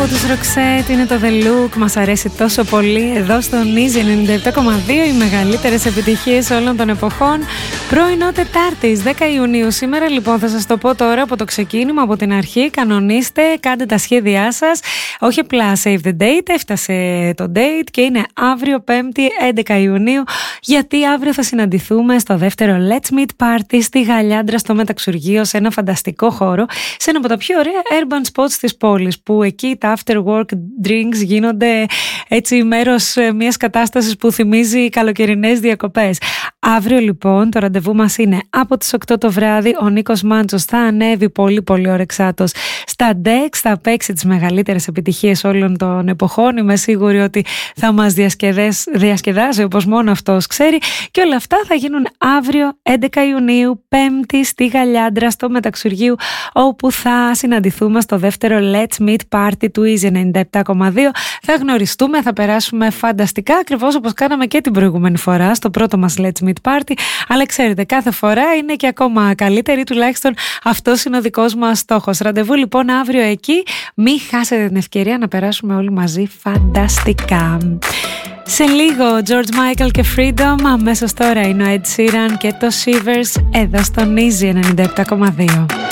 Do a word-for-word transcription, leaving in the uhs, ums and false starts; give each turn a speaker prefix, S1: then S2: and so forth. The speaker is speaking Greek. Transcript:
S1: τους Roxette, είναι το The Look, μας αρέσει τόσο πολύ. Εδώ στον Easy ενενήντα επτά κόμμα δύο, οι μεγαλύτερες επιτυχίες όλων των εποχών. Πρωινό Τετάρτης, δέκα Ιουνίου. Σήμερα λοιπόν θα σας το πω τώρα από το ξεκίνημα, από την αρχή. Κανονίστε, κάντε τα σχέδιά σας. Όχι απλά save the date, έφτασε το date και είναι αύριο Πέμπτη έντεκα Ιουνίου, γιατί αύριο θα συναντηθούμε στο δεύτερο Let's Meet Party στη Γαλιάντρα στο Μεταξουργείο, σε ένα φανταστικό χώρο, σε ένα από τα πιο ωραία urban spots της πόλης, που εκεί τα after work drinks γίνονται έτσι μέρος μιας κατάστασης που θυμίζει καλοκαιρινές διακοπές. Αύριο λοιπόν το ραντεβού μας είναι από τις οκτώ το βράδυ. Ο Νίκος Μάντσος θα ανέβει πολύ πολύ ωρεξάτος στα Dex, θα παίξει τις μεγαλύτερες επιτυχίες όλων των εποχών. Είμαι σίγουρη ότι θα μας διασκεδάσει όπως μόνο αυτός ξέρει, και όλα αυτά θα γίνουν αύριο έντεκα Ιουνίου, Πέμπτη στη Γαλιάντρα στο Μεταξουργείου, όπου θα συναντηθούμε στο δεύτερο Let's Meet Party του Easy ενενήντα επτά κόμμα δύο. Θα γνωριστούμε, θα περάσουμε φανταστικά, ακριβώς όπως κάναμε και την προηγούμενη φορά στο πρώτο μας Let's Meet Party, αλλά ξέρετε, κάθε φορά είναι και ακόμα καλύτερη, τουλάχιστον αυτός είναι ο δικός μας στόχος. Ραντεβού λοιπόν αύριο εκεί, μην χάσετε την ευκαιρία να περάσουμε όλοι μαζί φανταστικά. Σε λίγο George Michael και Freedom, αμέσως τώρα είναι ο Ed Sheeran και το Shivers εδώ στον Easy ενενήντα επτά κόμμα δύο.